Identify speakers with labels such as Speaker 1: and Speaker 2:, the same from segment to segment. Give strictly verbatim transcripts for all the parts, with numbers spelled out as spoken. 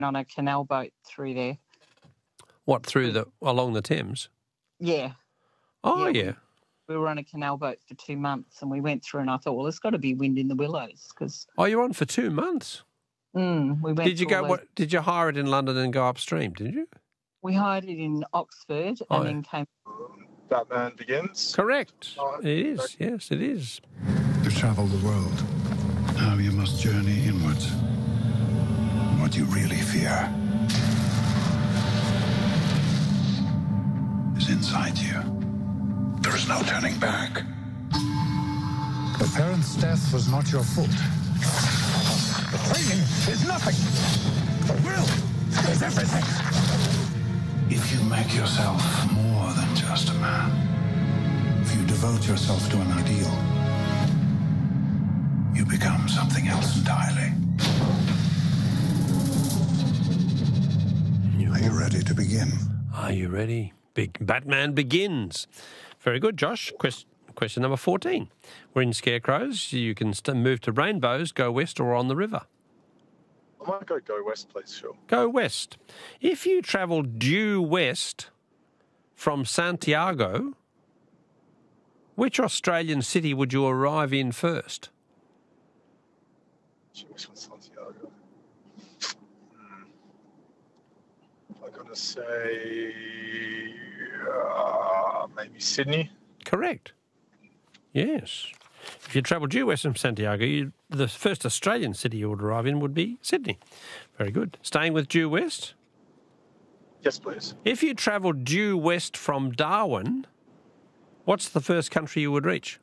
Speaker 1: on a canal boat through there.
Speaker 2: What, through the along the Thames?
Speaker 1: Yeah.
Speaker 2: Oh,
Speaker 1: yeah.
Speaker 2: yeah.
Speaker 1: We, we were on a canal boat for two months and we went through and I thought, well, there's got to be wind in the Willows because...
Speaker 2: Oh, you're on for two months?
Speaker 1: Mm, we went
Speaker 2: did you go?
Speaker 1: those...
Speaker 2: What, did you hire it in London and go upstream, did you?
Speaker 1: We hired it in Oxford
Speaker 2: Oh,
Speaker 1: and
Speaker 2: yeah.
Speaker 1: then came...
Speaker 3: Batman Begins.
Speaker 2: Correct. It is, yes, it is.
Speaker 4: You've travelled the world. Now you must journey inwards. What you really fear is inside you. There is no turning back. The parent's death was not your fault. The training is nothing. The will is everything. If you make yourself more than just a man, if you devote yourself to an ideal, you become something else entirely. Are you ready to begin?
Speaker 2: Are you ready? Big Batman Begins. Very good, Josh. Quest- question number fourteen. We're in Scarecrows. You can st- move to Rainbows, go west or on the river.
Speaker 3: I might go go west, please, sure.
Speaker 2: Go west. If you travel due west from Santiago, which Australian city would you arrive in first?
Speaker 3: West from Santiago. Hmm. I'm going to say uh, maybe Sydney.
Speaker 2: Correct. Yes. If you travel due west from Santiago, you, the first Australian city you would arrive in would be Sydney. Very good. Staying with due west?
Speaker 3: Yes, please.
Speaker 2: If you travel due west from Darwin, what's the first country you would reach?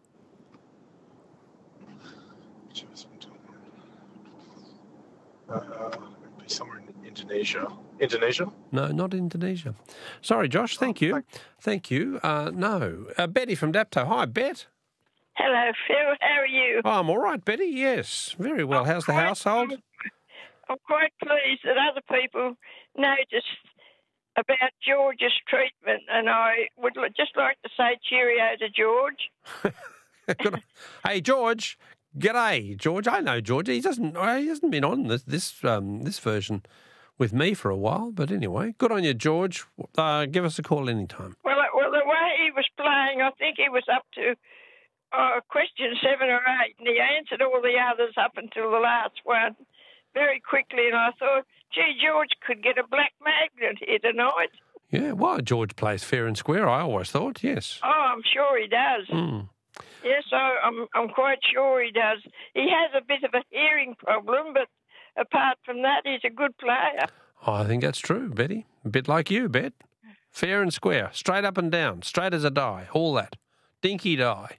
Speaker 3: Uh, it'd be somewhere in Indonesia. Indonesia?
Speaker 2: No, not Indonesia. Sorry, Josh. Thank you. Thank you. Uh, no. Uh, Betty from Dapto. Hi, Bet.
Speaker 5: Hello, Phil. How are you?
Speaker 2: Oh, I'm all right, Betty. Yes, very well. How's the household?
Speaker 5: I'm quite pleased that other people noticed about George's treatment, and I would li- just like to say cheerio to George.
Speaker 2: Good. Hey, George. G'day, George. I know George. He doesn't. He hasn't been on this this um, this version with me for a while, but anyway, good on you, George. Uh, give us a call anytime.
Speaker 5: Well, uh, well, the way he was playing, I think he was up to uh, question seven or eight, and he answered all the others up until the last one very quickly, and I thought, gee, George could get a black magnet here tonight.
Speaker 2: Yeah, well, George plays fair and square, I always thought, yes.
Speaker 5: Oh, I'm sure he does.
Speaker 2: Mm.
Speaker 5: Yes, I, I'm, I'm quite sure he does. He has a bit of a hearing problem, but apart from that, he's a good player.
Speaker 2: Oh, I think that's true, Betty. A bit like you, Bet. Fair and square, straight up and down, straight as a die, all that. Dinky die.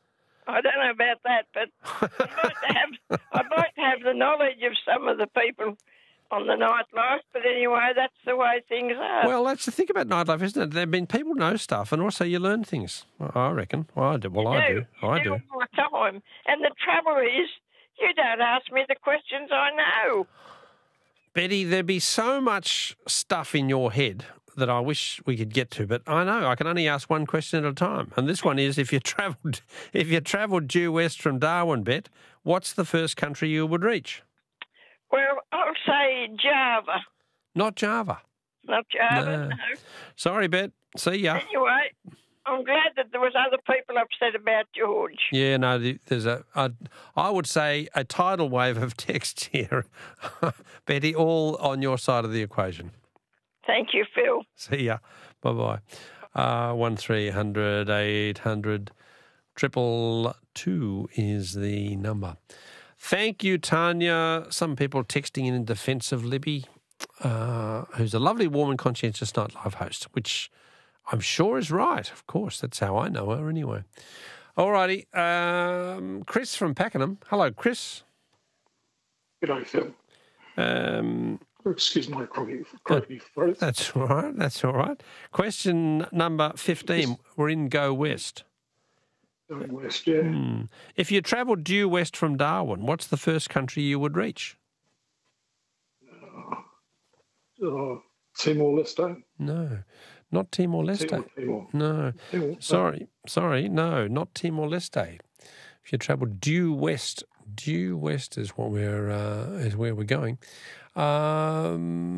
Speaker 5: I don't know about that, but I'd like to have, I'd like to have the knowledge of some of the people on the nightlife, but anyway, that's the way things are.
Speaker 2: Well, that's the thing about nightlife, isn't it? There have been people know stuff, and also you learn things. I reckon. Well, I do. Well, I do.
Speaker 5: You
Speaker 2: I
Speaker 5: do
Speaker 2: do.
Speaker 5: all the time. And the trouble is, you don't ask me the questions I know.
Speaker 2: Betty, there'd be so much stuff in your head that I wish we could get to, but I know I can only ask one question at a time. And this one is: if you travelled, if you travelled due west from Darwin, Bet, what's the first country you would reach?
Speaker 5: Well, I'll say Java.
Speaker 2: Not Java.
Speaker 5: Not Java,
Speaker 2: No.
Speaker 5: no.
Speaker 2: Sorry, Bet. See ya.
Speaker 5: Anyway, I'm glad that there was other people upset about George.
Speaker 2: Yeah, no, the- there's a, a, I would say a tidal wave of text here, Betty, all on your side of the equation.
Speaker 5: Thank you, Phil.
Speaker 2: See ya. Bye-bye. Uh, one three hundred eight hundred triple two is the number. Thank you, Tanya. Some people texting in in defence of Libby, uh, who's a lovely, warm and conscientious nightlife host, which I'm sure is right. Of course, that's how I know her anyway. All righty. Um, Chris from Pakenham. Hello, Chris.
Speaker 6: G'day, Phil.
Speaker 2: Um,
Speaker 6: Excuse my croaky, croaky throat.
Speaker 2: that's all right. That's all right. Question number fifteen. We're in Go West.
Speaker 6: Going west, yeah.
Speaker 2: Hmm. If you travelled due west from Darwin, what's the first country you would reach?
Speaker 6: Uh, Timor-Leste.
Speaker 2: No, not Timor-Leste.
Speaker 6: Timor, Timor.
Speaker 2: No,
Speaker 6: Timor.
Speaker 2: sorry, sorry, no, not Timor-Leste. If you travel due west, due west is what we're uh, is where we're going. Um,